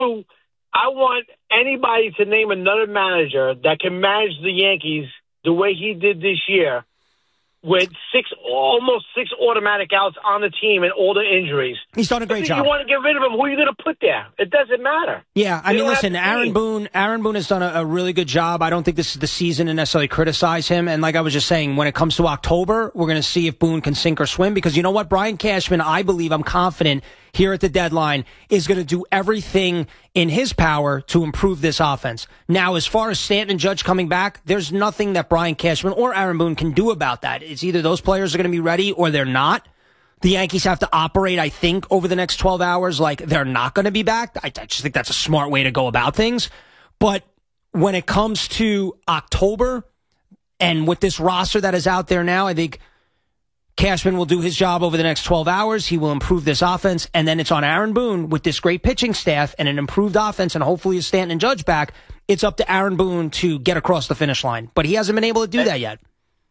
I want anybody to name another manager that can manage the Yankees the way he did this year, with almost six automatic outs on the team and all the injuries. He's done a great job. You want to get rid of him, who are you going to put there? It doesn't matter. Yeah, I mean, listen, Aaron Boone has done a really good job. I don't think this is the season to necessarily criticize him. And like I was just saying, when it comes to October, we're going to see if Boone can sink or swim. Because you know what? Brian Cashman, I'm confident here at the deadline, is going to do everything in his power to improve this offense. Now, as far as Stanton and Judge coming back, there's nothing that Brian Cashman or Aaron Boone can do about that. It's either those players are going to be ready or they're not. The Yankees have to operate, I think, over the next 12 hours like they're not going to be back. I just think that's a smart way to go about things. But when it comes to October and with this roster that is out there now, I think Cashman will do his job over the next 12 hours. He will improve this offense, and then it's on Aaron Boone with this great pitching staff and an improved offense, and hopefully a Stanton and Judge back. It's up to Aaron Boone to get across the finish line, but he hasn't been able to do that yet.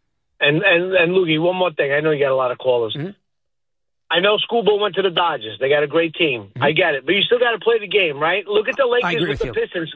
And Loogie, one more thing. I know you got a lot of callers. Mm-hmm. I know Schoolboy went to the Dodgers. They got a great team. Mm-hmm. I get it, but you still got to play the game, right? Look at the Lakers with the Pistons.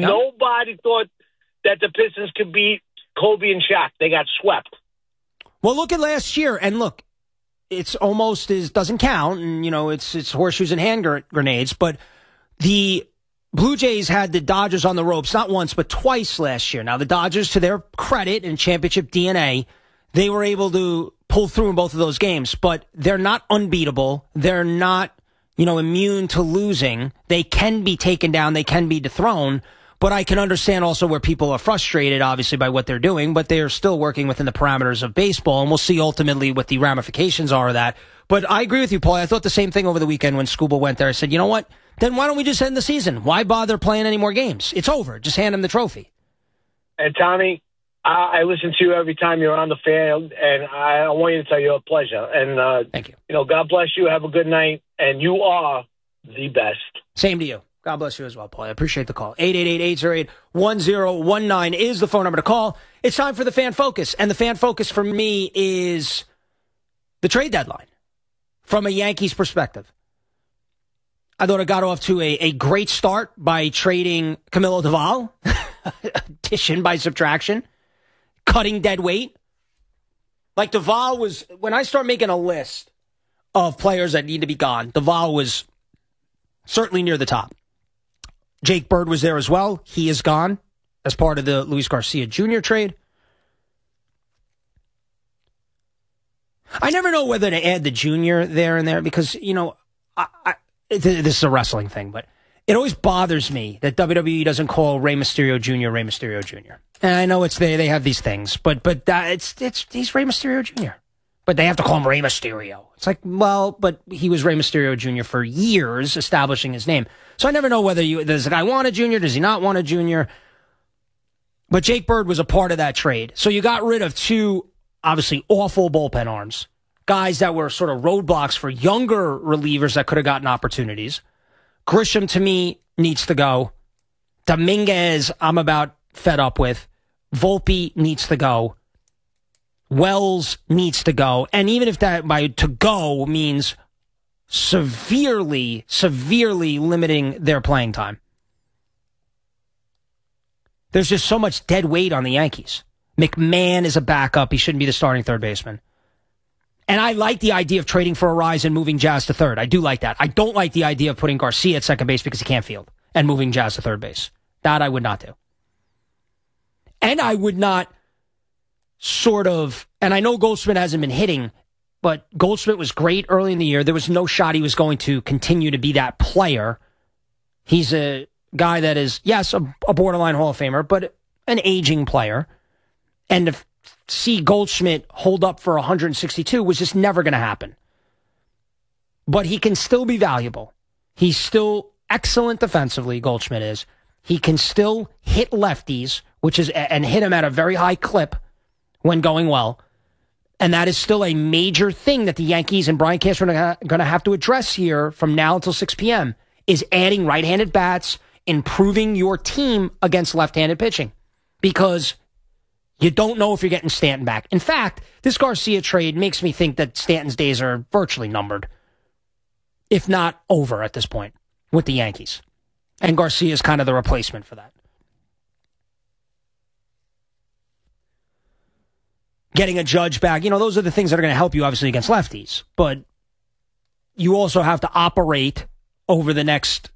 Nobody thought that the Pistons could beat Kobe and Shaq. They got swept. Well, look at last year, and look, it's almost doesn't count, and it's horseshoes and hand grenades. But the Blue Jays had the Dodgers on the ropes not once but twice last year. Now the Dodgers, to their credit and championship DNA, they were able to pull through in both of those games. But they're not unbeatable. They're not immune to losing. They can be taken down. They can be dethroned. But I can understand also where people are frustrated, obviously, by what they're doing, but they're still working within the parameters of baseball, and we'll see ultimately what the ramifications are of that. But I agree with you, Paul. I thought the same thing over the weekend when Scuba went there. I said, you know what? Then why don't we just end the season? Why bother playing any more games? It's over. Just hand him the trophy. And Tommy, I listen to you every time you're on the field, and I want you to tell you a pleasure. And thank you. God bless you. Have a good night, and you are the best. Same to you. God bless you as well, Paul. I appreciate the call. 888-808-1019 is the phone number to call. It's time for the Fan Focus. And the Fan Focus for me is the trade deadline from a Yankees perspective. I thought it got off to a great start by trading Camilo Doval. Addition by subtraction. Cutting dead weight. Like Doval was, when I start making a list of players that need to be gone, Doval was certainly near the top. Jake Bird was there as well. He is gone as part of the Luis Garcia Jr. trade. I never know whether to add the junior there and there because, this is a wrestling thing, but it always bothers me that WWE doesn't call Rey Mysterio Jr. Rey Mysterio Jr. And I know they have these things, but he's Rey Mysterio Jr. But they have to call him Rey Mysterio. It's like, well, but he was Rey Mysterio Jr. for years, establishing his name. So I never know whether does the guy want a junior, does he not want a junior? But Jake Bird was a part of that trade. So you got rid of two, obviously, awful bullpen arms. Guys that were sort of roadblocks for younger relievers that could have gotten opportunities. Grisham, to me, needs to go. Dominguez, I'm about fed up with. Volpe needs to go. Wells needs to go. And even if that to go means severely limiting their playing time. There's just so much dead weight on the Yankees. McMahon is a backup. He shouldn't be the starting third baseman. And I like the idea of trading for Arise and moving Jazz to third. I do like that. I don't like the idea of putting Garcia at second base because he can't field and moving Jazz to third base. That I would not do. And I would not and I know Goldschmidt hasn't been hitting, but Goldschmidt was great early in the year. There was no shot he was going to continue to be that player. He's a guy that is, yes, a borderline Hall of Famer, but an aging player. And to see Goldschmidt hold up for 162 was just never going to happen. But he can still be valuable. He's still excellent defensively, Goldschmidt is. He can still hit lefties, and hit them at a very high clip when going well. And that is still a major thing that the Yankees and Brian Cashman are going to have to address here from now until 6 p.m. is adding right-handed bats, improving your team against left-handed pitching. Because you don't know if you're getting Stanton back. In fact, this Garcia trade makes me think that Stanton's days are virtually numbered, if not over at this point, with the Yankees. And Garcia is kind of the replacement for that. Getting a Judge back, those are the things that are going to help you, obviously, against lefties. But you also have to operate over the next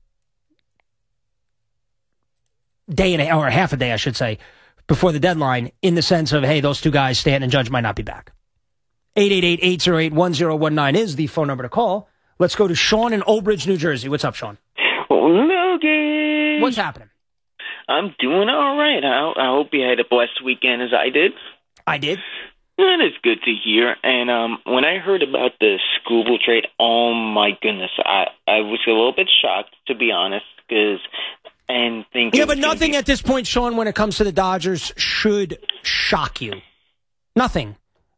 day or half a day, I should say, before the deadline, in the sense of, hey, those two guys, Stanton and Judge, might not be back. 888-808-1019 is the phone number to call. Let's go to Sean in Old Bridge, New Jersey. What's up, Sean? Logan! What's happening? I'm doing all right. I hope you had a blessed weekend as I did. I did. That is good to hear. And when I heard about the Skubal trade, oh my goodness, I was a little bit shocked, to be honest, but nothing at this point, Sean, when it comes to the Dodgers, should shock you. Nothing.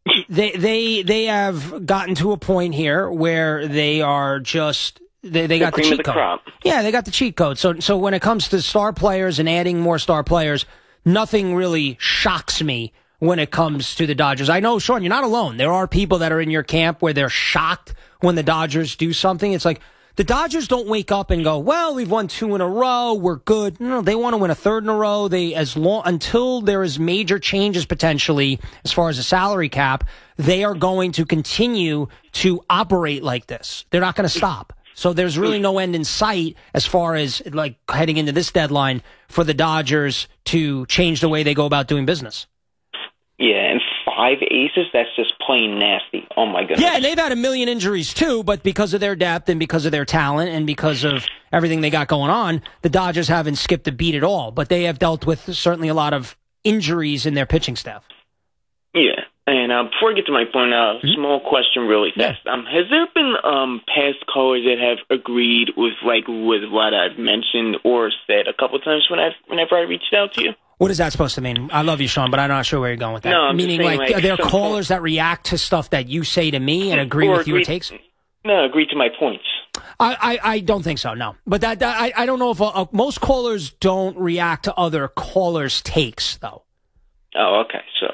They have gotten to a point here where they are just they got the cheat code. Crop. Yeah, they got the cheat code. So when it comes to star players and adding more star players, nothing really shocks me when it comes to the Dodgers. I know, Sean, you're not alone. There are people that are in your camp where they're shocked when the Dodgers do something. It's like the Dodgers don't wake up and go, well, we've won 2 in a row, we're good. No, they want to win a 3rd in a row. Until there is major changes potentially as far as the salary cap, they are going to continue to operate like this. They're not going to stop. So there's really no end in sight as far as like heading into this deadline for the Dodgers to change the way they go about doing business. Yeah, and 5 aces, that's just plain nasty. Oh, my goodness. Yeah, and they've had a million injuries, too, but because of their depth and because of their talent and because of everything they got going on, the Dodgers haven't skipped a beat at all. But they have dealt with certainly a lot of injuries in their pitching staff. Yeah, and before I get to my point, small question really fast. Yeah. Has there been past callers that have agreed with what I've mentioned or said a couple times whenever I reached out to you? What is that supposed to mean? I love you, Sean, but I'm not sure where you're going with that. No, I'm meaning, saying, are there callers that react to stuff that you say to me and agree with your takes? No, agree to my points. I don't think so, no. But I don't know if most callers don't react to other callers' takes, though. Oh, okay. So,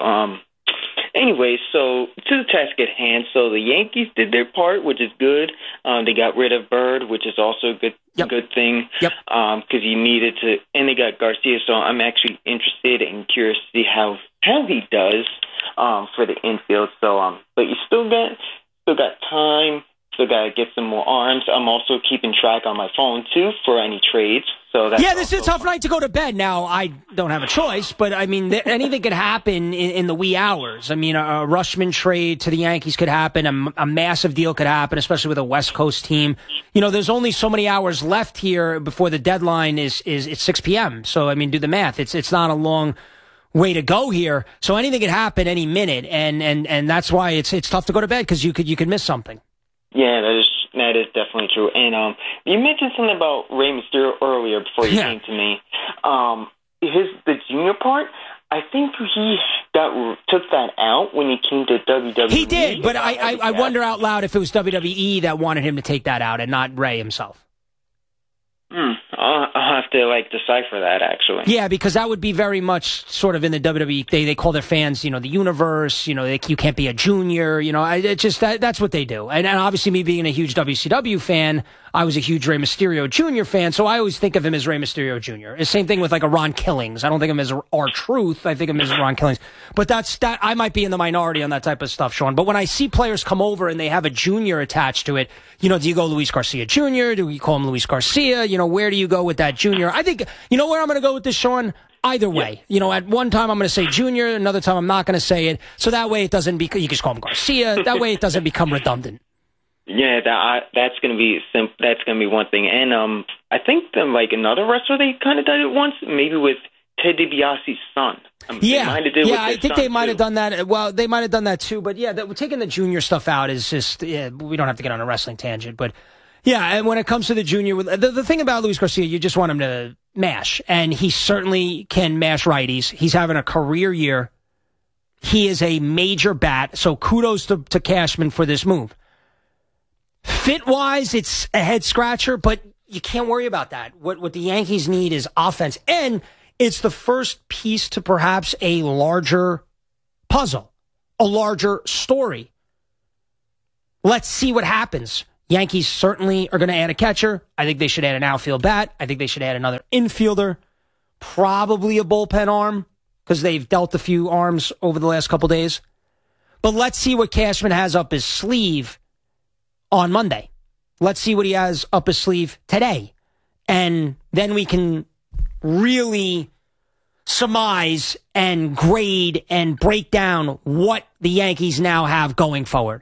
anyway, so to the task at hand. So the Yankees did their part, which is good. They got rid of Bird, which is also a good thing. Yep. Because you needed to, and they got Garcia. So I'm actually interested and curious to see how he does for the infield. So, but you still got time. Still got to get some more arms. I'm also keeping track on my phone too for any trades. So that's this is a tough night to go to bed. Now, I don't have a choice, but I mean, anything could happen in the wee hours. I mean, a Rutschman trade to the Yankees could happen. A massive deal could happen, especially with a West Coast team. There's only so many hours left here before the deadline is 6 p.m. So, I mean, do the math. It's not a long way to go here. So anything could happen any minute, and that's why it's tough to go to bed because you could miss something. Yeah, that is definitely true. And you mentioned something about Rey Mysterio earlier before you came to me. The junior part, I think he took that out when he came to WWE. He did, but I wonder out loud if it was WWE that wanted him to take that out and not Rey himself. I'll have to decipher that, actually. Yeah, because that would be very much sort of in the WWE. They call their fans, the universe. You can't be a junior. That's what they do. And obviously, me being a huge WCW fan, I was a huge Rey Mysterio Jr. fan, so I always think of him as Rey Mysterio Jr. The same thing with a Ron Killings. I don't think of him as R-Truth. I think of him as Ron Killings. But that. I might be in the minority on that type of stuff, Sean. But when I see players come over and they have a junior attached to it, do you go Luis Garcia Jr.? Do we call him Luis Garcia? Where do you go with that junior? I think, where I'm going to go with this, Sean? Either way. At one time I'm going to say junior, another time I'm not going to say it. So that way it doesn't you just call him Garcia. That way it doesn't become redundant. Yeah, that's going to be that's going to be one thing. And I think another wrestler, they kind of did it once, maybe with Ted DiBiase's son. I think they might have done that. Well, they might have done that too. But yeah, taking the junior stuff out is just, we don't have to get on a wrestling tangent. But yeah, and when it comes to the junior, the thing about Luis Garcia, you just want him to mash. And he certainly can mash righties. He's having a career year. He is a major bat. So kudos to Cashman for this move. Fit-wise, it's a head-scratcher, but you can't worry about that. What the Yankees need is offense. And it's the first piece to perhaps a larger puzzle, a larger story. Let's see what happens. Yankees certainly are going to add a catcher. I think they should add an outfield bat. I think they should add another infielder, probably a bullpen arm, because they've dealt a few arms over the last couple days. But let's see what Cashman has up his sleeve on Monday. Let's see what he has up his sleeve today. And then we can really surmise and grade and break down what the Yankees now have going forward.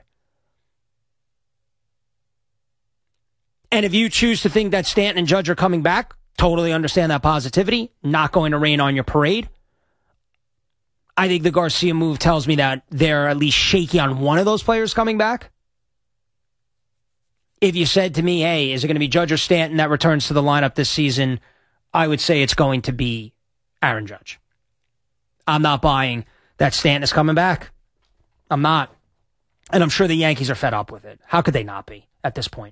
And if you choose to think that Stanton and Judge are coming back, totally understand that positivity. Not going to rain on your parade. I think the Garcia move tells me that they're at least shaky on one of those players coming back. If you said to me, hey, is it going to be Judge or Stanton that returns to the lineup this season, I would say it's going to be Aaron Judge. I'm not buying that Stanton is coming back. I'm not. And I'm sure the Yankees are fed up with it. How could they not be at this point?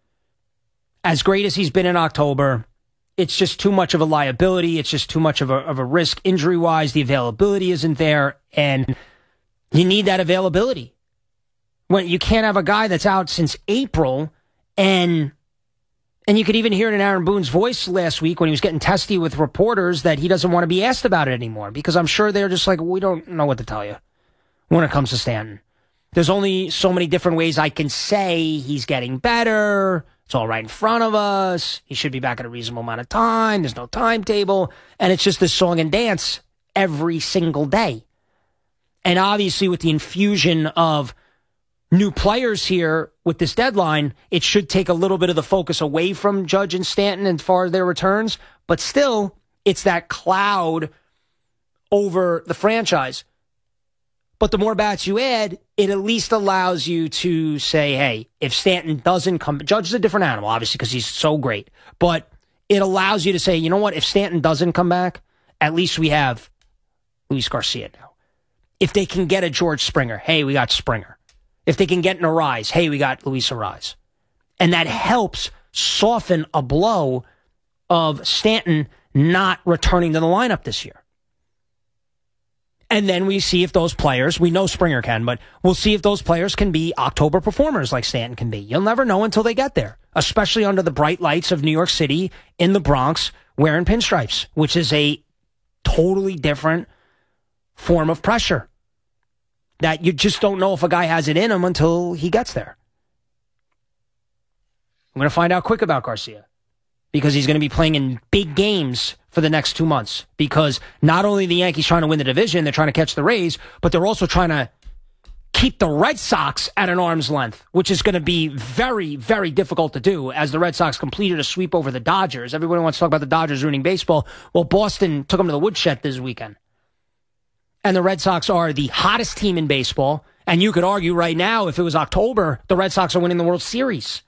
As great as he's been in October, it's just too much of a liability. It's just too much of a risk injury-wise. The availability isn't there, and you need that availability. When you can't have a guy that's out since April, and you could even hear it in Aaron Boone's voice last week when he was getting testy with reporters that he doesn't want to be asked about it anymore, because I'm sure they're just like, we don't know what to tell you when it comes to Stanton. There's only so many different ways I can say he's getting better. It's all right in front of us. He should be back in a reasonable amount of time. There's no timetable. And it's just this song and dance every single day. And obviously with the infusion of new players here with this deadline, it should take a little bit of the focus away from Judge and Stanton as far as their returns. But still, it's that cloud over the franchise. But the more bats you add, it at least allows you to say, hey, if Stanton doesn't come, Judge is a different animal, obviously, because he's so great. But it allows you to say, you know what, if Stanton doesn't come back, at least we have Luis Garcia now. If they can get a George Springer, hey, we got Springer. If they can get an Arise, hey, we got Luis Arise. And that helps soften a blow of Stanton not returning to the lineup this year. And then we see if those players, we know Springer can, but we'll see if those players can be October performers like Stanton can be. You'll never know until they get there, especially under the bright lights of New York City in the Bronx wearing pinstripes, which is a totally different form of pressure that you just don't know if a guy has it in him until he gets there. I'm going to find out quick about Garcia because he's going to be playing in big games for the next 2 months, because not only the Yankees trying to win the division, they're trying to catch the Rays, but they're also trying to keep the Red Sox at an arm's length, which is going to be very, very difficult to do as the Red Sox completed a sweep over the Dodgers. Everybody wants to talk about the Dodgers ruining baseball. Well, Boston took them to the woodshed this weekend. And the Red Sox are the hottest team in baseball. And you could argue right now, if it was October, the Red Sox are winning the World Series.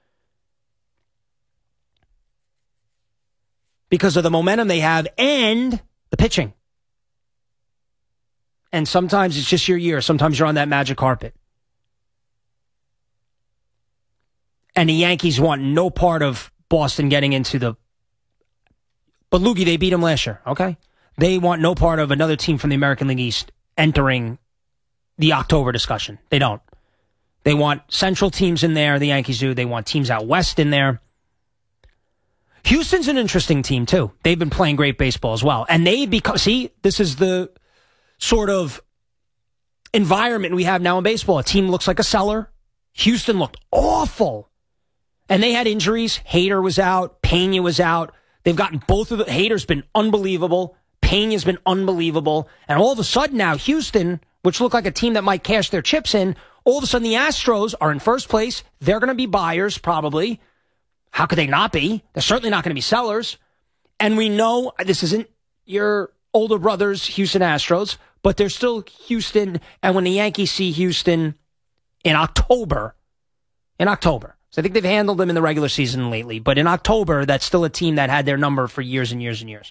Because of the momentum they have and the pitching. And sometimes it's just your year. Sometimes you're on that magic carpet. And the Yankees want no part of Boston getting into the... But Loogie, they beat them last year, okay? They want no part of another team from the American League East entering the October discussion. They don't. They want central teams in there, the Yankees do. They want teams out west in there. Houston's an interesting team, too. They've been playing great baseball as well. And they've become... See, this is the sort of environment we have now in baseball. A team looks like a cellar. Houston looked awful. And they had injuries. Hader was out. Pena was out. They've gotten both of the... Hader's been unbelievable. Pena's been unbelievable. And all of a sudden now, Houston, which looked like a team that might cash their chips in, all of a sudden the Astros are in first place. They're going to be buyers, probably. How could they not be? They're certainly not going to be sellers. And we know this isn't your older brother's Houston Astros, but they're still Houston. And when the Yankees see Houston in October, so I think they've handled them in the regular season lately, but in October, that's still a team that had their number for years and years and years.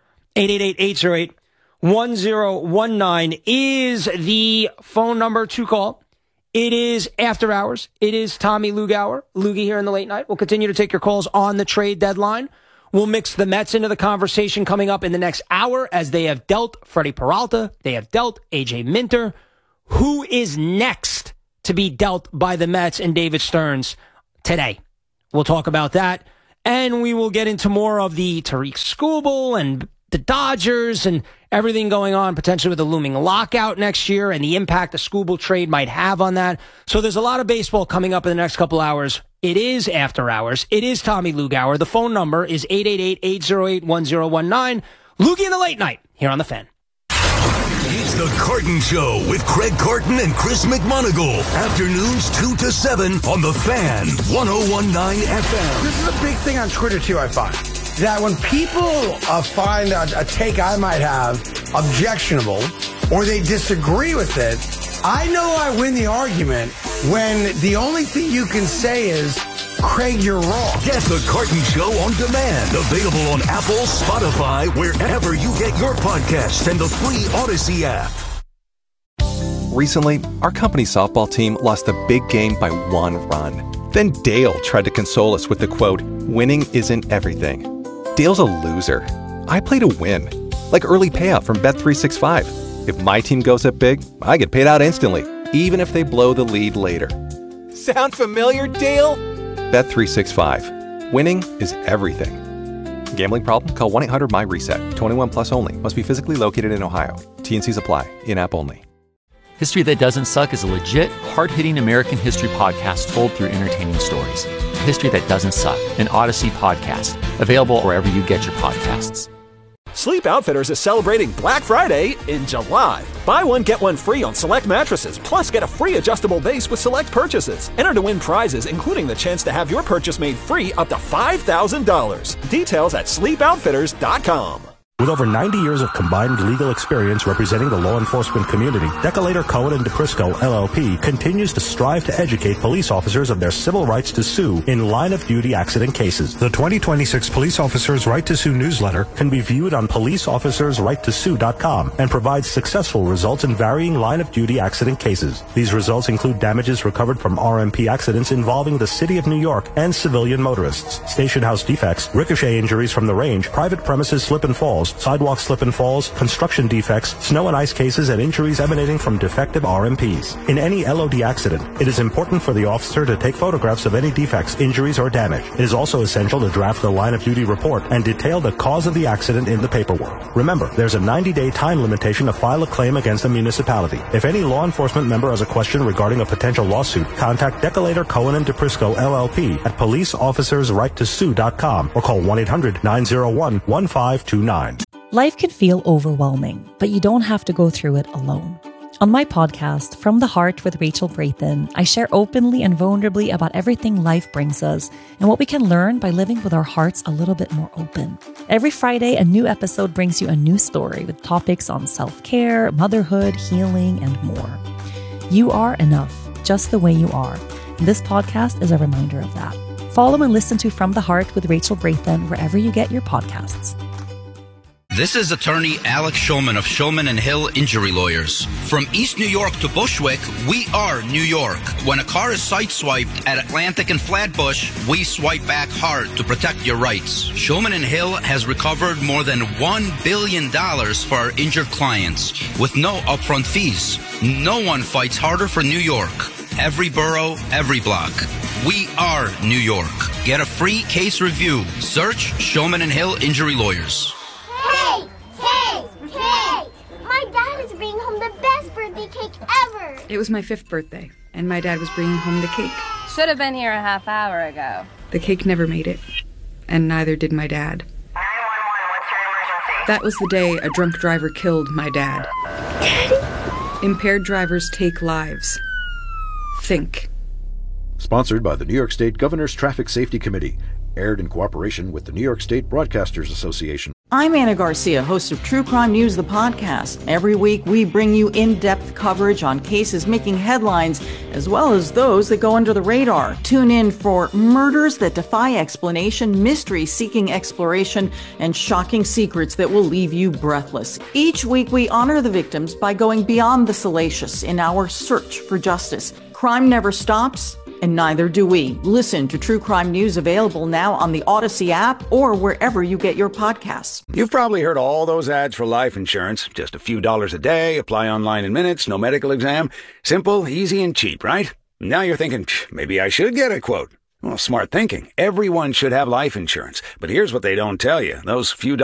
888-808-1019 is the phone number to call. It is After Hours. It is Tommy Lugauer, Loogie here in the late night. We'll continue to take your calls on the trade deadline. We'll mix the Mets into the conversation coming up in the next hour as they have dealt Freddie Peralta. They have dealt A.J. Minter. Who is next to be dealt by the Mets and David Stearns? today. We'll talk about that, and we will get into more of the Tariq Skubal and the Dodgers and everything going on potentially with the looming lockout next year and the impact the Skubal trade might have on that. So there's a lot of baseball coming up in the next couple hours. It is After Hours. It is Tommy Lugauer. The phone number is 888-808-1019. Loogie in the Late Night here on The Fan. It's The Carton Show with Craig Carton and Chris McMonagle. Afternoons 2 to 7 on The Fan, 101.9 FM. This is a big thing on Twitter, too, I find. That when people find a take I might have objectionable or they disagree with it, I know I win the argument when the only thing you can say is, Craig, you're wrong. Get The Carton Show on demand. Available on Apple, Spotify, wherever you get your podcasts, and the free Odyssey app. Recently, our company softball team lost a big game by 1 run. Then Dale tried to console us with the quote, "Winning isn't everything." Dale's a loser. I play to win. Like early payout from Bet365. If my team goes up big, I get paid out instantly, even if they blow the lead later. Sound familiar, Dale? Bet365. Winning is everything. Gambling problem? Call 1-800-MY-RESET. 21 plus only. Must be physically located in Ohio. T&Cs apply. In-app only. History That Doesn't Suck is a legit, hard-hitting American history podcast told through entertaining stories. History That Doesn't Suck, an Odyssey podcast. Available wherever you get your podcasts. Sleep Outfitters is celebrating Black Friday in July. Buy one, get one free on select mattresses, plus get a free adjustable base with select purchases. Enter to win prizes, including the chance to have your purchase made free up to $5,000. Details at sleepoutfitters.com. With over 90 years of combined legal experience representing the law enforcement community, Decolator Cohen & DePrisco, LLP, continues to strive to educate police officers of their civil rights to sue in line-of-duty accident cases. The 2026 Police Officers' Right to Sue newsletter can be viewed on policeofficersrighttosue.com and provides successful results in varying line-of-duty accident cases. These results include damages recovered from RMP accidents involving the City of New York and civilian motorists, station house defects, ricochet injuries from the range, private premises slip and falls, sidewalk slip and falls, construction defects, snow and ice cases, and injuries emanating from defective RMPs. In any LOD accident, it is important for the officer to take photographs of any defects, injuries, or damage. It is also essential to draft the line-of-duty report and detail the cause of the accident in the paperwork. Remember, there's a 90-day time limitation to file a claim against a municipality. If any law enforcement member has a question regarding a potential lawsuit, contact Decolator Cohen & DePrisco, LLP at policeofficersrighttosue.com or call 1-800-901-1529. Life can feel overwhelming, but you don't have to go through it alone. On my podcast, From the Heart with Rachel Brathen, I share openly and vulnerably about everything life brings us and what we can learn by living with our hearts a little bit more open. Every Friday, a new episode brings you a new story with topics on self-care, motherhood, healing, and more. You are enough, just the way you are. And this podcast is a reminder of that. Follow and listen to From the Heart with Rachel Brathen wherever you get your podcasts. This is attorney Alex Shulman of Shulman & Hill Injury Lawyers. From East New York to Bushwick, we are New York. When a car is sideswiped at Atlantic and Flatbush, we swipe back hard to protect your rights. Shulman & Hill has recovered more than $1 billion for our injured clients with no upfront fees. No one fights harder for New York. Every borough, every block. We are New York. Get a free case review. Search Shulman & Hill Injury Lawyers. My dad is bringing home the best birthday cake ever. It was my 5th birthday, and my dad was bringing home the cake. Should have been here a half hour ago. The cake never made it, and neither did my dad. 911, what's your emergency? That was the day a drunk driver killed my dad. Daddy? Impaired drivers take lives. Think. Sponsored by the New York State Governor's Traffic Safety Committee. Aired in cooperation with the New York State Broadcasters Association. I'm Anna Garcia, host of True Crime News, the podcast. Every week, we bring you in-depth coverage on cases making headlines, as well as those that go under the radar. Tune in for murders that defy explanation, mystery seeking exploration, and shocking secrets that will leave you breathless. Each week, we honor the victims by going beyond the salacious in our search for justice. Crime never stops, and neither do we. Listen to True Crime News, available now on the Odyssey app or wherever you get your podcasts. You've probably heard all those ads for life insurance. Just a few dollars a day, apply online in minutes, no medical exam. Simple, easy, and cheap, right? Now you're thinking, maybe I should get a quote. Well, smart thinking. Everyone should have life insurance. But here's what they don't tell you. Those few